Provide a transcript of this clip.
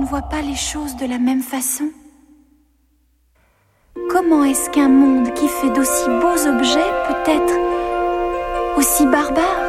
voit pas les choses de la même façon? Comment est-ce qu'un monde qui fait d'aussi beaux objets peut être aussi barbare?